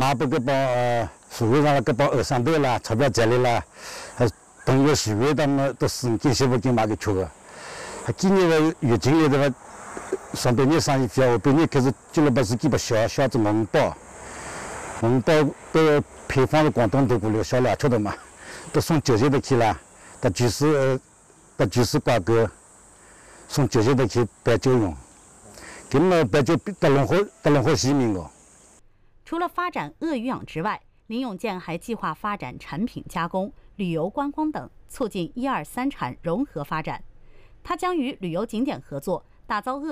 拿不个帮社会上个帮二三队啦，钞票赚来啦，通过社会他们都是给媳妇给妈给吃个。今年的月经里的话，上半年生意比较，下半年开始俱乐部是给把小子红包都配方是广东都过来小两吃的嘛，都送酒席的去啦，到居士挂钩，送酒席的去办酒用，给么办酒得龙火西民哦。 除了发展鳄鱼养殖外，林永健还计划发展产品加工、旅游观光等，促进1、2、3产融合发展。他将与旅游景点合作，打造鳄